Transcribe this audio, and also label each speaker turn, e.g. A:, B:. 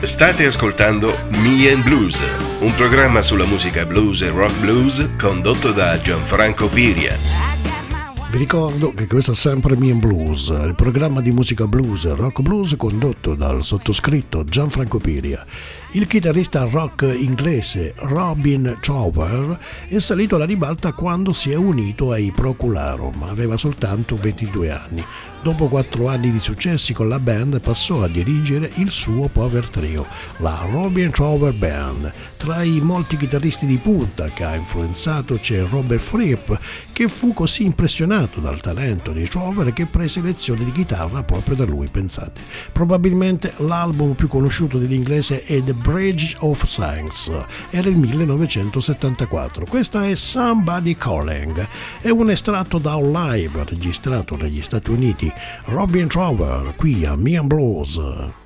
A: State ascoltando Me and Blues, un programma sulla musica blues e rock blues condotto da Gianfranco Piria.
B: Vi ricordo che questo è sempre Me and Blues, il programma di musica blues e rock blues condotto dal sottoscritto Gianfranco Piria. Il chitarrista rock inglese Robin Trower è salito alla ribalta quando si è unito ai Procularum, ma aveva soltanto 22 anni. Dopo 4 anni di successi con la band passò a dirigere il suo Power Trio, la Robin Trower Band. Tra i molti chitarristi di punta che ha influenzato c'è Robert Fripp, che fu così impressionato dal talento di Trower che prese lezioni di chitarra proprio da lui, pensate. Probabilmente l'album più conosciuto dell'inglese è The Bridge of Songs, era il 1974. Questa è Somebody Calling, è un estratto da un live registrato negli Stati Uniti. Robin Trower qui a Me and Blues.